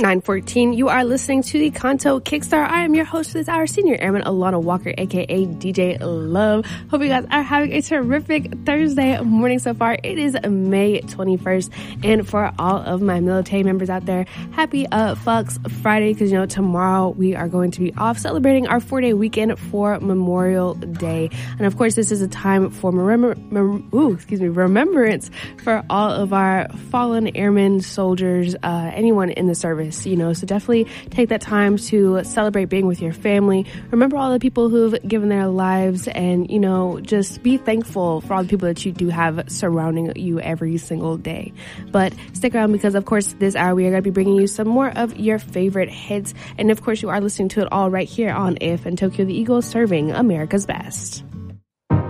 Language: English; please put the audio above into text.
9:14. You are listening to the Kanto Kickstart. I am your host for this hour, Senior Airman Alana Walker, aka DJ Love. Hope you guys are having a terrific Thursday morning so far. It is May 21st, and for all of my military members out there, happy Fucks Friday, because tomorrow we are going to be off celebrating our 4-day weekend for Memorial Day. And of course, this is a time for remembrance for all of our fallen airmen, soldiers, anyone in the service. So definitely take that time to celebrate being with your family. Remember all the people who've given their lives, and, just be thankful for all the people that you do have surrounding you every single day. But stick around, because of course this hour we are going to be bringing you some more of your favorite hits. And of course you are listening to it all right here on AFN Tokyo, the Eagle, serving America's best.